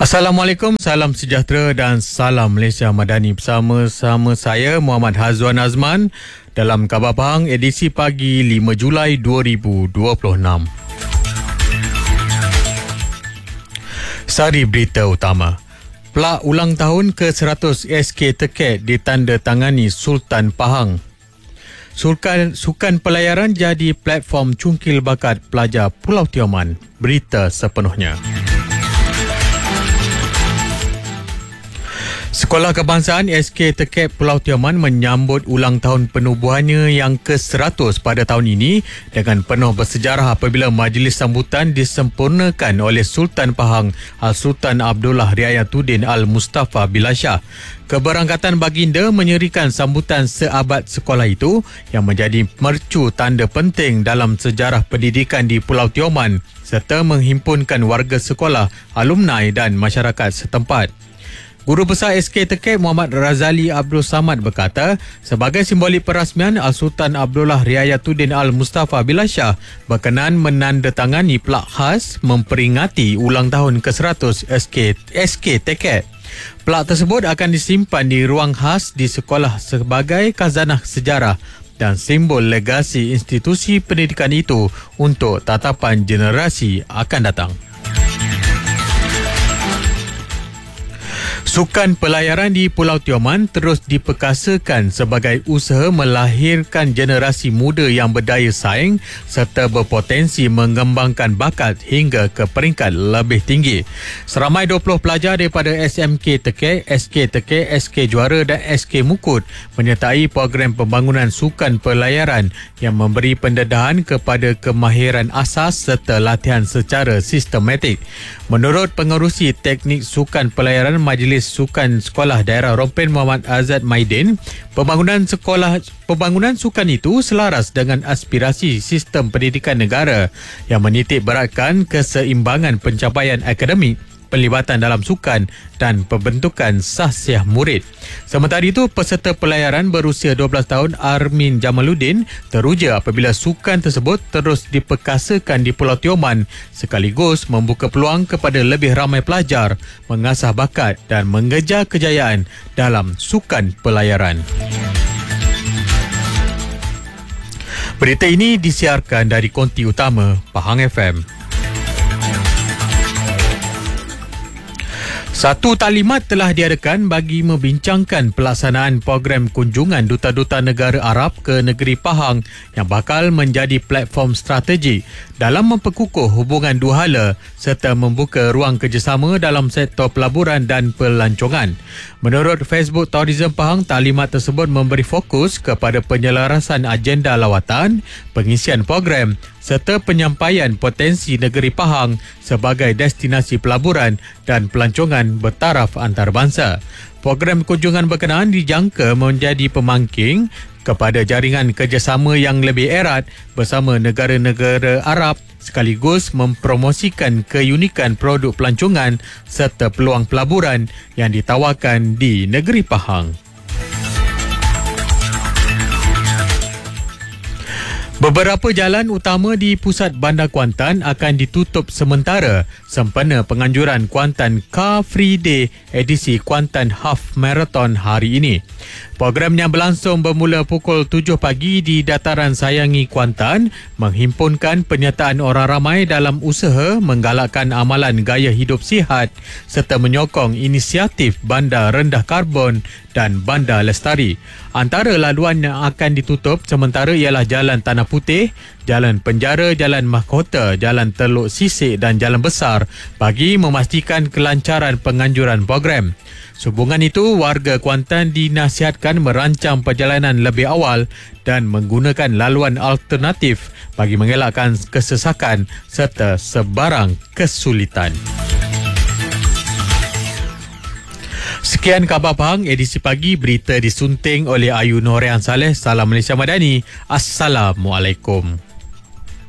Assalamualaikum, salam sejahtera dan salam Malaysia Madani. Bersama saya Muhammad Hazwan Azman dalam Khabar Pahang edisi pagi 5 Julai 2026. Sari berita utama. Plak ulang tahun ke-100 SK Tekek ditandatangani Sultan Pahang. Sukan pelayaran jadi platform cungkil bakat pelajar Pulau Tioman. Berita sepenuhnya. Sekolah Kebangsaan SK Tekek Pulau Tioman menyambut ulang tahun penubuhannya yang ke-100 pada tahun ini dengan penuh bersejarah apabila majlis sambutan disempurnakan oleh Sultan Pahang Al-Sultan Abdullah Riayatuddin Al-Mustafa Billah. Keberangkatan baginda menyerikan sambutan seabad sekolah itu yang menjadi mercu tanda penting dalam sejarah pendidikan di Pulau Tioman serta menghimpunkan warga sekolah, alumni dan masyarakat setempat. Guru Besar SK Tekek Muhammad Razali Abdul Samad berkata, sebagai simbolik perasmian, Al-Sultan Abdullah Riayatuddin Al-Mustafa Billah berkenan menandatangani plak khas memperingati ulang tahun ke-100 SK Tekek. Plak tersebut akan disimpan di ruang khas di sekolah sebagai khazanah sejarah dan simbol legasi institusi pendidikan itu untuk tatapan generasi akan datang. Sukan pelayaran di Pulau Tioman terus diperkasakan sebagai usaha melahirkan generasi muda yang berdaya saing serta berpotensi mengembangkan bakat hingga ke peringkat lebih tinggi. Seramai 20 pelajar daripada SMK Tekek, SK Tekek, SK Juara dan SK Mukut menyertai program pembangunan sukan pelayaran yang memberi pendedahan kepada kemahiran asas serta latihan secara sistematik. Menurut pengerusi teknik sukan pelayaran Majlis Sukan Sekolah Daerah Rompen Muhammad Azad Maidin, pembangunan sukan itu selaras dengan aspirasi sistem pendidikan negara yang menitik beratkan keseimbangan pencapaian akademik, pelibatan dalam sukan dan pembentukan sahsiah murid. Sementara itu, peserta pelayaran berusia 12 tahun Armin Jamaluddin teruja apabila sukan tersebut terus diperkasakan di Pulau Tioman sekaligus membuka peluang kepada lebih ramai pelajar mengasah bakat dan mengejar kejayaan dalam sukan pelayaran. Berita ini disiarkan dari konti utama Pahang FM. Satu taklimat telah diadakan bagi membincangkan pelaksanaan program kunjungan duta-duta negara Arab ke negeri Pahang yang bakal menjadi platform strategi dalam memperkukuh hubungan dua hala serta membuka ruang kerjasama dalam sektor pelaburan dan pelancongan. Menurut Facebook Tourism Pahang, taklimat tersebut memberi fokus kepada penyelarasan agenda lawatan, pengisian program serta penyampaian potensi negeri Pahang sebagai destinasi pelaburan dan pelancongan bertaraf antarabangsa. Program kunjungan berkenaan dijangka menjadi pemangking kepada jaringan kerjasama yang lebih erat bersama negara-negara Arab sekaligus mempromosikan keunikan produk pelancongan serta peluang pelaburan yang ditawarkan di negeri Pahang. Beberapa jalan utama di pusat Bandar Kuantan akan ditutup sementara sempena penganjuran Kuantan Car Free Day edisi Kuantan Half Marathon hari ini. Program yang berlangsung bermula pukul 7 pagi di Dataran Sayangi Kuantan menghimpunkan penyertaan orang ramai dalam usaha menggalakkan amalan gaya hidup sihat serta menyokong inisiatif bandar rendah karbon dan bandar lestari. Antara laluan yang akan ditutup sementara ialah Jalan Tanah Putih, Jalan Penjara, Jalan Mahkota, Jalan Teluk Sisik dan Jalan Besar bagi memastikan kelancaran penganjuran program. Sehubungan itu, warga Kuantan dinasihatkan merancang perjalanan lebih awal dan menggunakan laluan alternatif bagi mengelakkan kesesakan serta sebarang kesulitan. Sekian Khabar Pahang edisi pagi, berita disunting oleh Ayu Norean Saleh. Salam Malaysia Madani. Assalamualaikum.